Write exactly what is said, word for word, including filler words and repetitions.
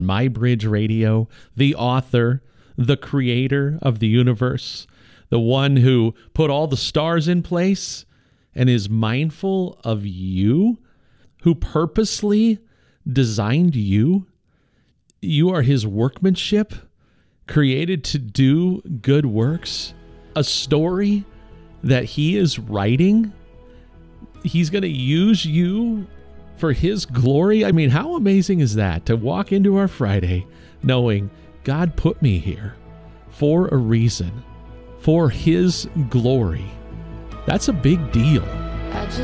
MyBridge Radio, the author, the creator of the universe, the one who put all the stars in place and is mindful of you, who purposely designed you. You are his workmanship, created to do good works, a story that he is writing. He's going to use you for his glory. I mean, how amazing is that, to walk into our Friday knowing God put me here for a reason, for his glory. That's a big deal.